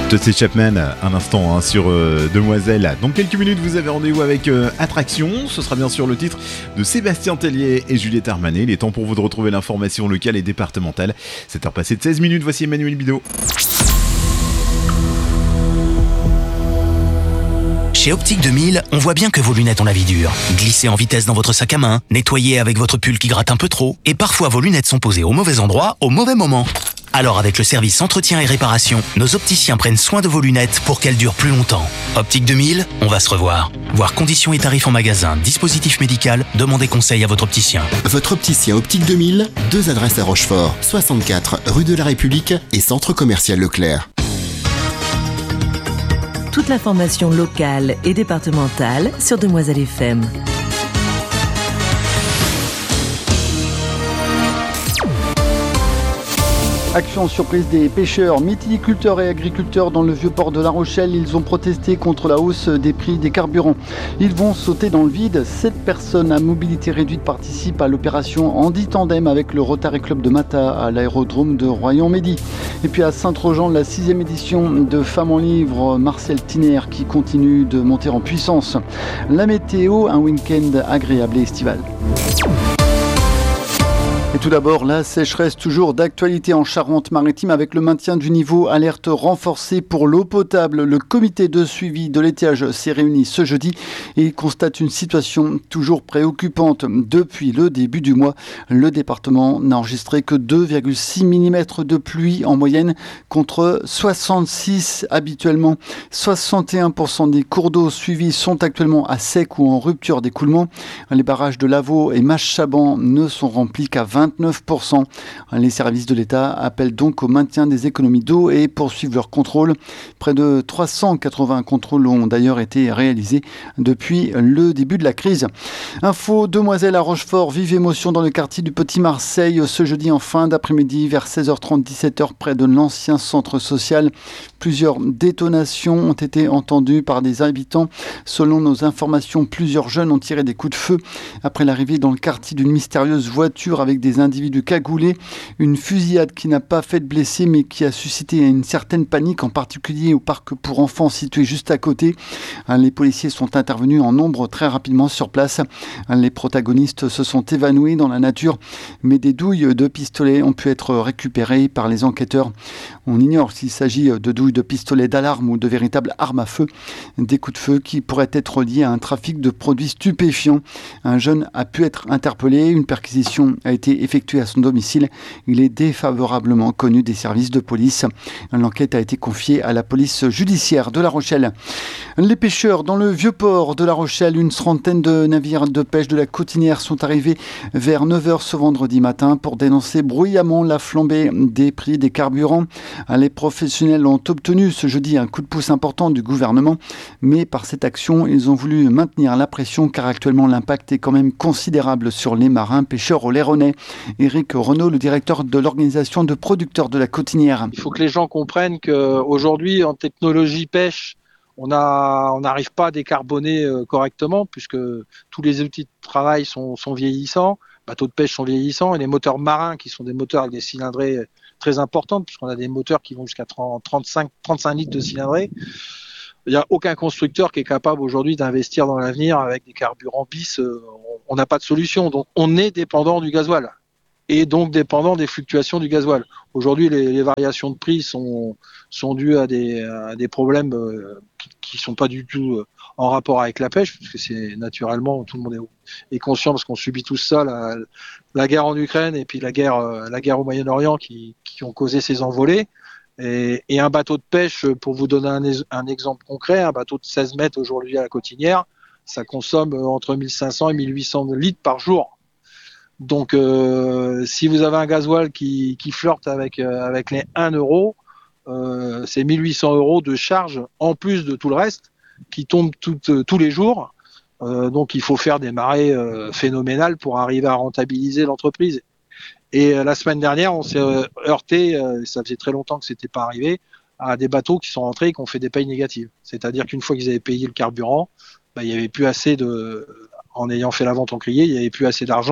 Tootsie Chapman, un instant sur Demoiselle. Dans quelques minutes, vous avez rendez-vous avec Attraction. Ce sera bien sûr le titre de Sébastien Tellier et Juliette Armanet. Il est temps pour vous de retrouver l'information locale et départementale. 7h passées de 16 minutes, voici Emmanuel Bidot. Chez Optique 2000, on voit bien que vos lunettes ont la vie dure. Glissez en vitesse dans votre sac à main, nettoyez avec votre pull qui gratte un peu trop, et parfois vos lunettes sont posées au mauvais endroit, au mauvais moment. Alors avec le service entretien et réparation, nos opticiens prennent soin de vos lunettes pour qu'elles durent plus longtemps. Optique 2000, on va se revoir. Voir conditions et tarifs en magasin, dispositif médical, demandez conseil à votre opticien. Votre opticien Optique 2000, 2 adresses à Rochefort, 64 rue de la République et centre commercial Leclerc. Toute l'information locale et départementale sur Demoiselle FM. Action surprise des pêcheurs, mytiliculteurs et agriculteurs dans le vieux port de La Rochelle. Ils ont protesté contre la hausse des prix des carburants. Ils vont sauter dans le vide. 7 personnes à mobilité réduite participent à l'opération Andy Tandem avec le Rotary Club de Mata à l'aérodrome de Royan-Medi. Et puis à Saint-Trojan, la 6e édition de Femmes en Livre, Marcel Tiner qui continue de monter en puissance. La météo, un week-end agréable et estival. Et tout d'abord, la sécheresse toujours d'actualité en Charente-Maritime avec le maintien du niveau alerte renforcé pour l'eau potable. Le comité de suivi de l'étiage s'est réuni ce jeudi et il constate une situation toujours préoccupante. Depuis le début du mois, le département n'a enregistré que 2,6 mm de pluie en moyenne contre 66 habituellement. 61% des cours d'eau suivis sont actuellement à sec ou en rupture d'écoulement. Les barrages de Lavaux et Mache-Chaban ne sont remplis qu'à 29%. Les services de l'État appellent donc au maintien des économies d'eau et poursuivent leurs contrôles. Près de 380 contrôles ont d'ailleurs été réalisés depuis le début de la crise. Info Demoiselle à Rochefort, vive émotion dans le quartier du Petit Marseille ce jeudi en fin d'après-midi vers 16h30, 17h près de l'ancien centre social. Plusieurs détonations ont été entendues par des habitants. Selon nos informations, plusieurs jeunes ont tiré des coups de feu après l'arrivée dans le quartier d'une mystérieuse voiture avec des individus cagoulés. Une fusillade qui n'a pas fait de blessés mais qui a suscité une certaine panique, en particulier au parc pour enfants situé juste à côté. Les policiers sont intervenus en nombre très rapidement sur place. Les protagonistes se sont évanouis dans la nature, mais des douilles de pistolets ont pu être récupérées par les enquêteurs. On ignore s'il s'agit de douilles de pistolets d'alarme ou de véritables armes à feu. Des coups de feu qui pourraient être liés à un trafic de produits stupéfiants. Un jeune a pu être interpellé. Une perquisition a été effectuée à son domicile. Il est défavorablement connu des services de police. L'enquête a été confiée à la police judiciaire de La Rochelle. Les pêcheurs dans le vieux port de La Rochelle, une centaine de navires de pêche de la Cotinière sont arrivés vers 9h ce vendredi matin pour dénoncer bruyamment la flambée des prix des carburants. Les professionnels ont obtenu ce jeudi un coup de pouce important du gouvernement, mais par cette action, ils ont voulu maintenir la pression car actuellement l'impact est quand même considérable sur les marins pêcheurs oléronais. Éric Renaud, le directeur de l'organisation de producteurs de la Cotinière. Il faut que les gens comprennent qu'aujourd'hui, en technologie pêche, on n'arrive pas à décarboner correctement puisque tous les outils de travail sont vieillissants, bateaux de pêche sont vieillissants et les moteurs marins qui sont des moteurs avec des cylindrées très importantes puisqu'on a des moteurs qui vont jusqu'à 35 litres de cylindrée. Il n'y a aucun constructeur qui est capable aujourd'hui d'investir dans l'avenir avec des carburants bis. On n'a pas de solution. Donc on est dépendant du gasoil et donc dépendant des fluctuations du gasoil. Aujourd'hui, les variations de prix sont dues à des problèmes qui sont pas du tout en rapport avec la pêche, parce que c'est naturellement, tout le monde est conscient parce qu'on subit tout ça, la guerre en Ukraine et puis la guerre au Moyen-Orient qui ont causé ces envolées. Et un bateau de pêche, pour vous donner un exemple concret, un bateau de 16 mètres aujourd'hui à la Cotinière, ça consomme entre 1500 et 1800 litres par jour. Donc, si vous avez un gasoil qui flirte avec les 1 euro, c'est 1800 euros de charge en plus de tout le reste qui tombe tous les jours. Donc, il faut faire des marées phénoménales pour arriver à rentabiliser l'entreprise. Et la semaine dernière, on s'est heurté, ça faisait très longtemps que c'était pas arrivé, à des bateaux qui sont rentrés et qui ont fait des payes négatives. C'est-à-dire qu'une fois qu'ils avaient payé le carburant, il n'y avait plus assez en ayant fait la vente en criée, il n'y avait plus assez d'argent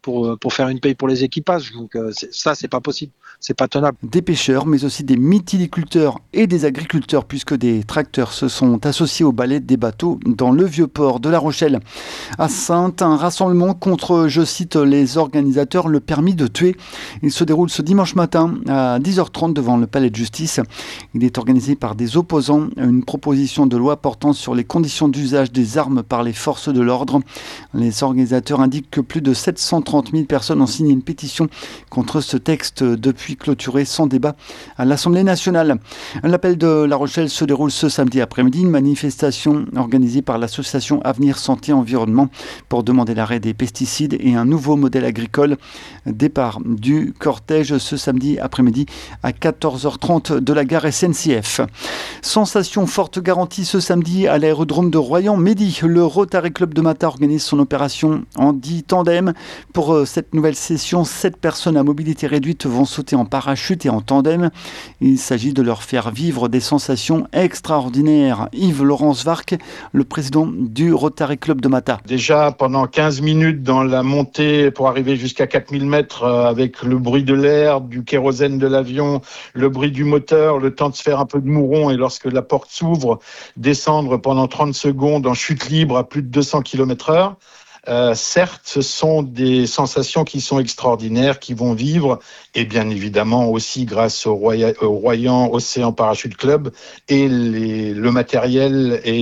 pour faire une paye pour les équipages. Donc c'est pas possible, c'est pas tenable. Des pêcheurs, mais aussi des mytiliculteurs et des agriculteurs, puisque des tracteurs se sont associés au balai des bateaux dans le vieux port de La Rochelle. À Saintes, un rassemblement contre, je cite les organisateurs, le permis de tuer. Il se déroule ce dimanche matin à 10h30 devant le palais de justice. Il est organisé par des opposants à une proposition de loi portant sur les conditions d'usage des armes par les forces de l'ordre. Les organisateurs indiquent que plus de 730 000 personnes ont signé une pétition contre ce texte depuis clôturé sans débat à l'Assemblée nationale. L'appel de La Rochelle se déroule ce samedi après-midi, une manifestation organisée par l'association Avenir Santé Environnement pour demander l'arrêt des pesticides et un nouveau modèle agricole. Départ du cortège ce samedi après-midi à 14h30 de la gare SNCF. Sensation forte garantie ce samedi à l'aérodrome de Royan-Medy. Le Rotary Club de Mata organise son opération Andy Tandem. Pour cette nouvelle session, 7 personnes à mobilité réduite vont sauter en parachute et en tandem. Il s'agit de leur faire vivre des sensations extraordinaires. Yves-Laurence Varc, le président du Rotary Club de Mata. Déjà pendant 15 minutes dans la montée pour arriver jusqu'à 4000 mètres avec le bruit de l'air, du kérosène de l'avion, le bruit du moteur, le temps de se faire un peu de mouron et lorsque la porte s'ouvre, descendre pendant 30 secondes en chute libre à plus de 200 km/h. Certes, ce sont des sensations qui sont extraordinaires, qui vont vivre, et bien évidemment aussi grâce au Royan Océan Parachute Club et le matériel et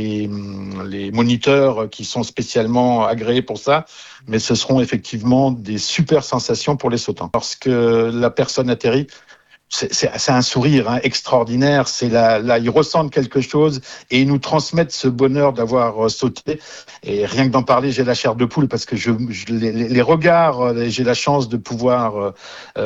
les moniteurs qui sont spécialement agréés pour ça. Mais ce seront effectivement des super sensations pour les sautants. Lorsque la personne atterrit, c'est un sourire extraordinaire. C'est là, ils ressentent quelque chose et ils nous transmettent ce bonheur d'avoir sauté. Et rien que d'en parler, j'ai la chair de poule parce que les regards, j'ai la chance de pouvoir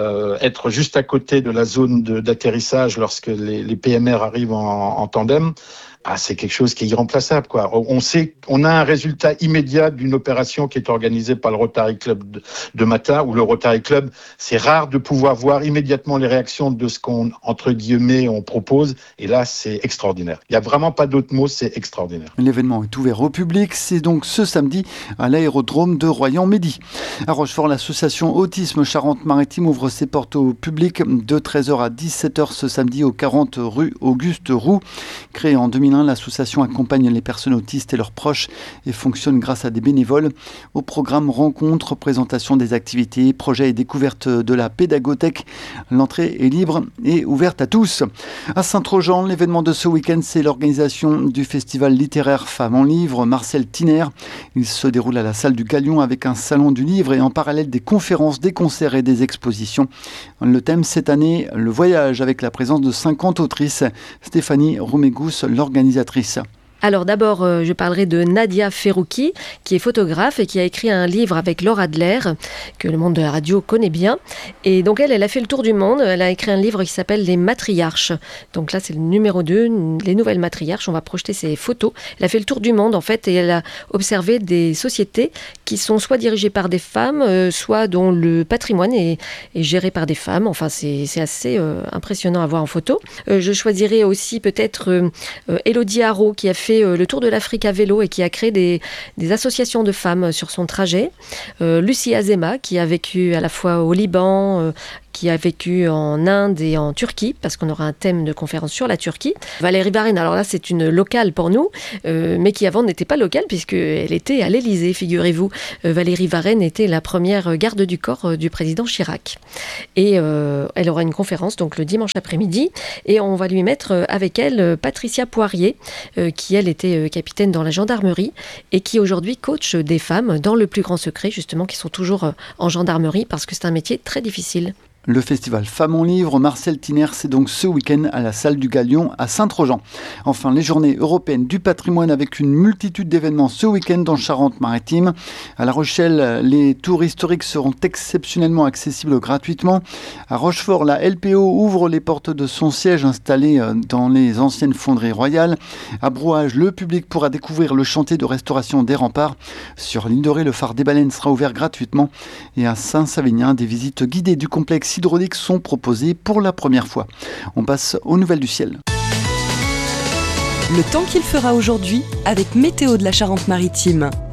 être juste à côté de la zone d'atterrissage lorsque les PMR arrivent en tandem. C'est quelque chose qui est irremplaçable, quoi. On a un résultat immédiat d'une opération qui est organisée par le Rotary Club de Mata, ou le Rotary Club. C'est rare de pouvoir voir immédiatement les réactions de ce qu'on, entre guillemets, on propose. Et là, c'est extraordinaire. Il n'y a vraiment pas d'autre mot, c'est extraordinaire. L'événement est ouvert au public. C'est donc ce samedi à l'aérodrome de Royan-Medy. À Rochefort, l'association Autisme Charente-Maritime ouvre ses portes au public de 13h à 17h ce samedi au 40 rue Auguste Roux. Créée en 2001, l'association accompagne les personnes autistes et leurs proches et fonctionne grâce à des bénévoles. Au programme rencontres, présentation des activités, projets et découvertes de la pédagothèque. L'entrée est libre et ouverte à tous. À Saint-Trojan, l'événement de ce week-end, c'est l'organisation du festival littéraire Femmes en Livre, Marcel Tiner. Il se déroule à la salle du Galion avec un salon du livre et en parallèle des conférences, des concerts et des expositions. Le thème cette année, le voyage, avec la présence de 50 autrices. Stéphanie Roumégous, l'organisatrice. Alors d'abord, je parlerai de Nadia Ferrouki, qui est photographe et qui a écrit un livre avec Laura Adler, que le monde de la radio connaît bien. Et donc elle a fait le tour du monde. Elle a écrit un livre qui s'appelle Les Matriarches. Donc là, c'est le numéro 2, les nouvelles matriarches. On va projeter ses photos. Elle a fait le tour du monde, en fait, et elle a observé des sociétés qui sont soit dirigées par des femmes, soit dont le patrimoine est géré par des femmes. Enfin, c'est assez impressionnant à voir en photo. Je choisirai aussi peut-être Élodie Haro, qui a fait le tour de l'Afrique à vélo et qui a créé des associations de femmes sur son trajet. Lucie Azema, qui a vécu à la fois au Liban, qui a vécu en Inde et en Turquie, parce qu'on aura un thème de conférence sur la Turquie. Valérie Varenne, alors là c'est une locale pour nous, mais qui avant n'était pas locale puisqu'elle était à l'Élysée, figurez-vous. Valérie Varenne était la première garde du corps du président Chirac. Et elle aura une conférence donc le dimanche après-midi, et on va lui mettre avec elle Patricia Poirier, qui elle était capitaine dans la gendarmerie et qui aujourd'hui coach des femmes dans le plus grand secret, justement, qui sont toujours en gendarmerie parce que c'est un métier très difficile. Le festival Femmes en Livre, Marcel Tiner, c'est donc ce week-end à la salle du Galion à Saint-Trojan. Enfin, les journées européennes du patrimoine avec une multitude d'événements ce week-end en Charente-Maritime. À La Rochelle, les tours historiques seront exceptionnellement accessibles gratuitement. À Rochefort, la LPO ouvre les portes de son siège installé dans les anciennes fonderies royales. À Brouage, le public pourra découvrir le chantier de restauration des remparts. Sur l'île de Ré, le phare des Baleines sera ouvert gratuitement. Et à Saint-Savinien, des visites guidées du complexe hydrauliques sont proposées pour la première fois. On passe aux nouvelles du ciel. Le temps qu'il fera aujourd'hui avec Météo de la Charente-Maritime.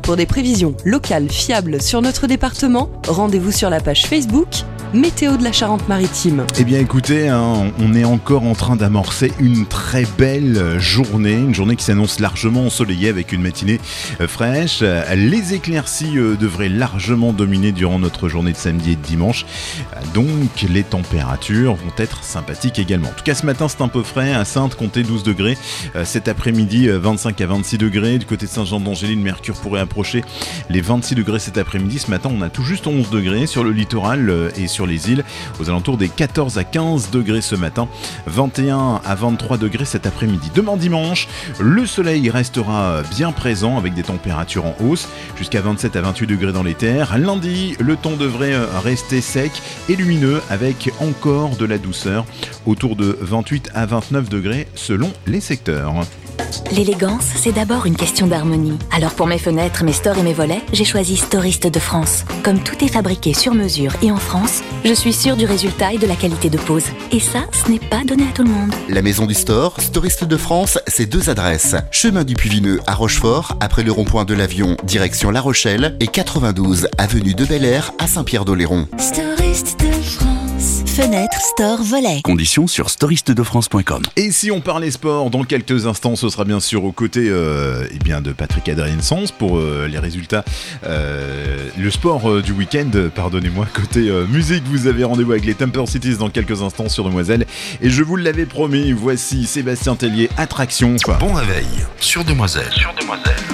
Pour des prévisions locales fiables sur notre département, rendez-vous sur la page Facebook Météo de la Charente-Maritime. Eh bien écoutez, on est encore en train d'amorcer une très belle journée, une journée qui s'annonce largement ensoleillée avec une matinée fraîche. Les éclaircies devraient largement dominer durant notre journée de samedi et de dimanche, donc les températures vont être sympathiques également. En tout cas ce matin c'est un peu frais, à Saintes comptez 12 degrés, cet après-midi 25 à 26 degrés, du côté de Saint-Jean-d'Angély le mercure pourrait approcher les 26 degrés cet après-midi. Ce matin on a tout juste 11 degrés sur le littoral et sur les îles, aux alentours des 14 à 15 degrés ce matin, 21 à 23 degrés cet après-midi. Demain dimanche, le soleil restera bien présent avec des températures en hausse, jusqu'à 27 à 28 degrés dans les terres. Lundi, le temps devrait rester sec et lumineux avec encore de la douceur, autour de 28 à 29 degrés selon les secteurs. L'élégance, c'est d'abord une question d'harmonie. Alors pour mes fenêtres, mes stores et mes volets, j'ai choisi Storiste de France. Comme tout est fabriqué sur mesure et en France, je suis sûre du résultat et de la qualité de pose. Et ça, ce n'est pas donné à tout le monde. La maison du store, Storiste de France, c'est 2 adresses. Chemin du Puy-Vineux à Rochefort, après le rond-point de l'Avion, direction La Rochelle, et 92 avenue de Bel-Air à Saint-Pierre-d'Oléron. Storiste de France. Fenêtre, store, volet. Conditions sur storistedefrance.com. Et si on parlait sport, dans quelques instants, ce sera bien sûr aux côtés de Patrick Adrien-Sens pour les résultats. Le sport du week-end, pardonnez-moi, côté musique, vous avez rendez-vous avec les Temper Cities dans quelques instants sur Demoiselle. Et je vous l'avais promis, voici Sébastien Tellier, Attraction. Bon réveil sur Demoiselle.